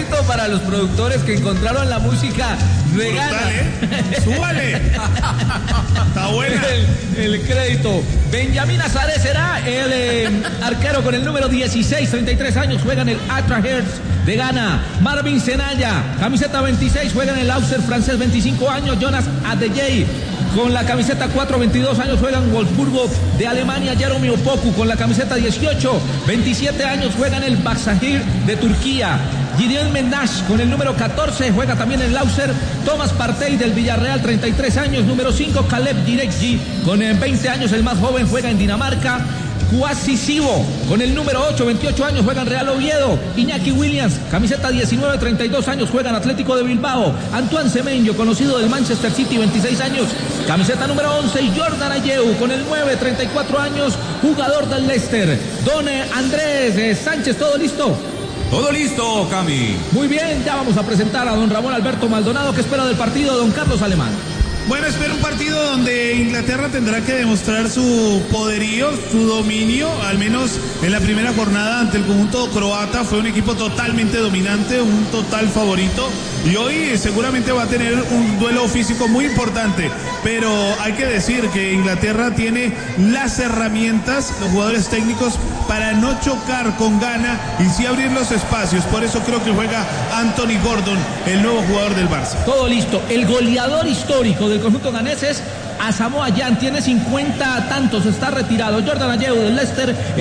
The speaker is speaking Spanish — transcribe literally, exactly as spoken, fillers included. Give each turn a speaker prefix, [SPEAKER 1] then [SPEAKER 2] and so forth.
[SPEAKER 1] crédito para los productores que encontraron la música de Ghana.
[SPEAKER 2] ¿Eh? ¡Súbale! Está buena.
[SPEAKER 1] El, el crédito. Benjamín Azaré será el eh, arquero con el número dieciséis, treinta y tres años, juega en el Accra Hearts de Ghana. Marvin Senaya, camiseta veintiséis, juega en el Auxerre francés, veinticinco años. Jonas Adeyemi, con la camiseta cuatro, veintidós años, juega en Wolfsburgo de Alemania. Jeremy Opoku con la camiseta dieciocho, veintisiete años, juega en el Başakşehir de Turquía. Gideon Mendash con el número catorce, juega también en el Auxerre. Thomas Partey del Villarreal, treinta y tres años. Número cinco, Caleb Girekji con veinte años, el más joven, juega en Dinamarca. Kwasi Sibo con el número ocho, veintiocho años, juega en Real Oviedo. Iñaki Williams, camiseta diecinueve, treinta y dos años, juega en Atlético de Bilbao. Antoine Semenyo, conocido del Manchester City, veintiséis años, camiseta número once. Y Jordan Ayew con el nueve, treinta y cuatro años, jugador del Leicester. Don Andrés eh, Sánchez, ¿todo listo?
[SPEAKER 3] Todo listo, Cami.
[SPEAKER 1] Muy bien, ya vamos a presentar a don Ramón Alberto Maldonado. ¿Qué espera del partido, don Carlos Alemán?
[SPEAKER 2] Bueno, espero un partido donde Inglaterra tendrá que demostrar su poderío, su dominio, al menos en la primera jornada ante el conjunto croata. Fue un equipo totalmente dominante, un total favorito, y hoy seguramente va a tener un duelo físico muy importante, pero hay que decir que Inglaterra tiene las herramientas, los jugadores técnicos, para no chocar con Ghana y sí abrir los espacios. Por eso creo que juega Anthony Gordon, el nuevo jugador del Barça.
[SPEAKER 1] Todo listo. El goleador histórico del conjunto ganés es Asamoah Gyan, tiene cincuenta tantos, está retirado. Jordan Ayew del Leicester